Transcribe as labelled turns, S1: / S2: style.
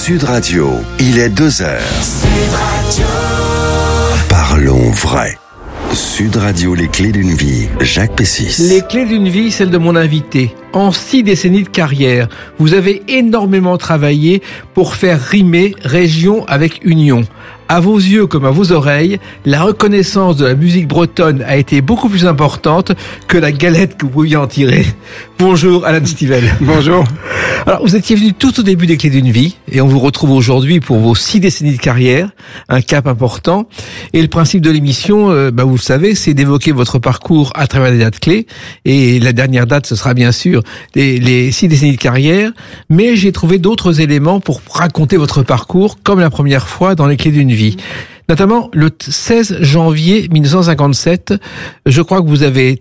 S1: Sud Radio, il est 2h. Sud Radio. Parlons vrai. Sud Radio, les clés d'une vie, Jacques Pessis.
S2: Les clés d'une vie, celle de mon invité. En 6 décennies de carrière, vous avez énormément travaillé pour faire rimer région avec union. À vos yeux comme à vos oreilles, la reconnaissance de la musique bretonne a été beaucoup plus importante que la galette que vous pouviez en tirer. Bonjour Alan Stivell.
S3: Bonjour.
S2: Alors vous étiez venu tout au début des clés d'une vie et on vous retrouve aujourd'hui pour vos 6 décennies de carrière, un cap important. Et le principe de l'émission, vous le savez, c'est d'évoquer votre parcours à travers des dates clés. Et la dernière date, ce sera bien sûr les 6 décennies de carrière. Mais j'ai trouvé d'autres éléments pour raconter votre parcours comme la première fois dans les clés d'une vie. Notamment le 16 janvier 1957, je crois que vous avez